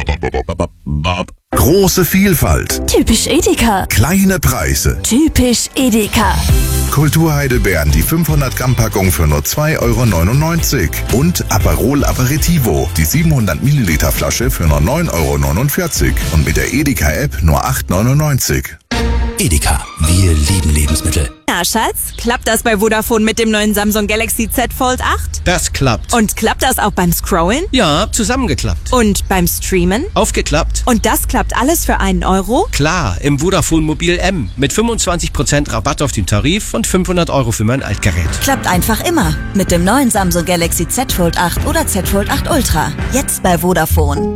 Große Vielfalt. Typisch Edeka. Kleine Preise. Typisch Edeka. Kulturheidelbeeren, die 500 Gramm Packung für nur 2,99 € und Aperol Aperitivo, die 700 Milliliter Flasche für nur 9,49 € und mit der Edeka-App nur 8,99 €. Edeka, wir lieben Lebensmittel. Na, Schatz, klappt das bei Vodafone mit dem neuen Samsung Galaxy Z Fold 8? Das klappt. Und klappt das auch beim Scrollen? Ja, zusammengeklappt. Und beim Streamen? Aufgeklappt. Und das klappt alles für 1 €? Klar, im Vodafone Mobil M mit 25% Rabatt auf den Tarif und 500 € für mein Altgerät. Klappt einfach immer. Mit dem neuen Samsung Galaxy Z Fold 8 oder Z Fold 8 Ultra. Jetzt bei Vodafone.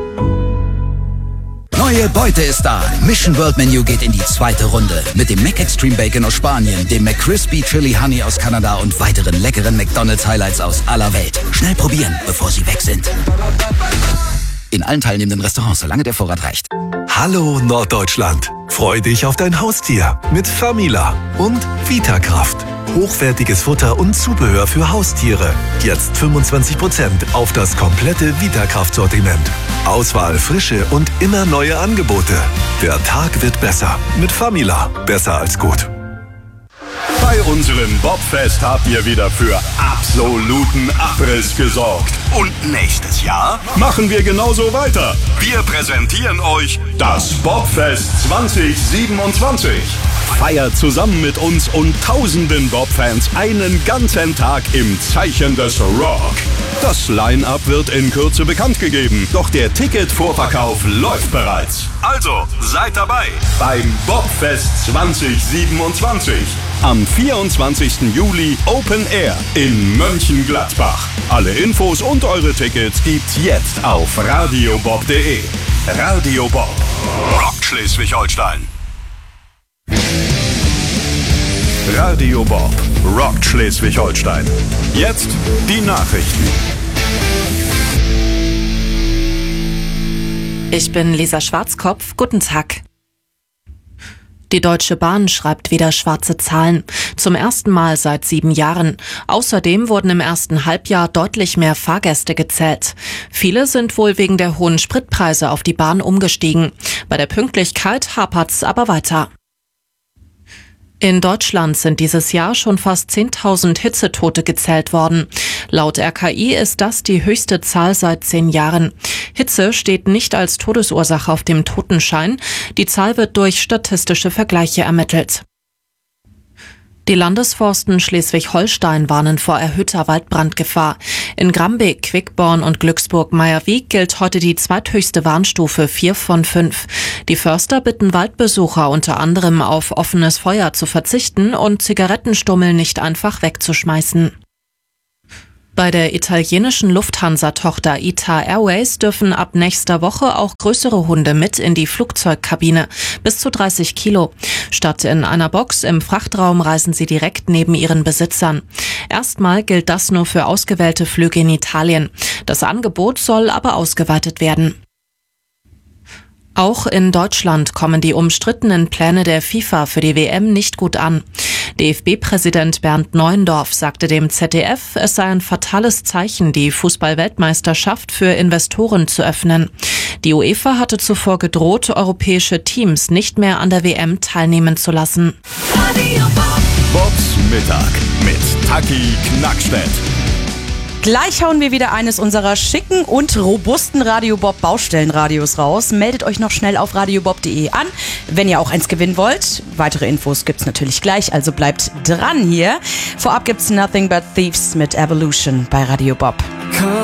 Neue Beute ist da. Mission World Menu geht in die zweite Runde. Mit dem Mac Extreme Bacon aus Spanien, dem McCrispy Chili Honey aus Kanada und weiteren leckeren McDonald's Highlights aus aller Welt. Schnell probieren, bevor sie weg sind. In allen teilnehmenden Restaurants, solange der Vorrat reicht. Hallo Norddeutschland. Freu dich auf dein Haustier mit Famila und Vitakraft. Hochwertiges Futter und Zubehör für Haustiere. Jetzt 25% auf das komplette Vitakraft-Sortiment. Auswahl, Frische und immer neue Angebote. Der Tag wird besser mit Famila. Besser als gut. Bei unserem Bobfest habt ihr wieder für absoluten Abriss gesorgt. Und nächstes Jahr machen wir genauso weiter. Wir präsentieren euch das Bobfest 2027. Feiert zusammen mit uns und tausenden Bob-Fans einen ganzen Tag im Zeichen des Rock. Das Line-Up wird in Kürze bekannt gegeben, doch der Ticketvorverkauf läuft bereits. Also seid dabei beim Bobfest 2027. Am 24. Juli Open Air in Mönchengladbach. Alle Infos und eure Tickets gibt's jetzt auf radiobob.de. Radio Bob, rockt Schleswig-Holstein. Radio Bob, rockt Schleswig-Holstein. Jetzt die Nachrichten. Ich bin Lisa Schwarzkopf. Guten Tag. Die Deutsche Bahn schreibt wieder schwarze Zahlen. Zum ersten Mal seit 7 Jahren. Außerdem wurden im ersten Halbjahr deutlich mehr Fahrgäste gezählt. Viele sind wohl wegen der hohen Spritpreise auf die Bahn umgestiegen. Bei der Pünktlichkeit hapert's aber weiter. In Deutschland sind dieses Jahr schon fast 10.000 Hitzetote gezählt worden. Laut RKI ist das die höchste Zahl seit 10 Jahren. Hitze steht nicht als Todesursache auf dem Totenschein. Die Zahl wird durch statistische Vergleiche ermittelt. Die Landesforsten Schleswig-Holstein warnen vor erhöhter Waldbrandgefahr. In Grambeck, Quickborn und Glücksburg-Meierwiek gilt heute die zweithöchste Warnstufe 4 von 5. Die Förster bitten Waldbesucher unter anderem auf offenes Feuer zu verzichten und Zigarettenstummel nicht einfach wegzuschmeißen. Bei der italienischen Lufthansa-Tochter ITA Airways dürfen ab nächster Woche auch größere Hunde mit in die Flugzeugkabine, bis zu 30 Kilo. Statt in einer Box im Frachtraum reisen sie direkt neben ihren Besitzern. Erstmal gilt das nur für ausgewählte Flüge in Italien. Das Angebot soll aber ausgeweitet werden. Auch in Deutschland kommen die umstrittenen Pläne der FIFA für die WM nicht gut an. DFB-Präsident Bernd Neuendorf sagte dem ZDF, es sei ein fatales Zeichen, die Fußball-Weltmeisterschaft für Investoren zu öffnen. Die UEFA hatte zuvor gedroht, europäische Teams nicht mehr an der WM teilnehmen zu lassen. Bobs Mittag mit Taki Knackstedt. Gleich hauen wir wieder eines unserer schicken und robusten Radio Bob Baustellenradios raus. Meldet euch noch schnell auf radiobob.de an, wenn ihr auch eins gewinnen wollt. Weitere Infos gibt's natürlich gleich, also bleibt dran hier. Vorab gibt's Nothing But Thieves mit Evolution bei Radio Bob.